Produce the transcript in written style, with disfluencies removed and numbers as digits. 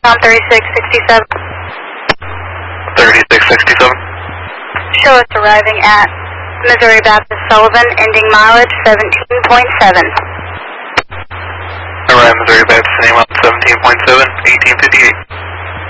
On 3667. 3667. Show us arriving at Missouri Baptist Sullivan, ending mileage 17.7. Arrive Missouri Baptist, name up 17.7, 1858.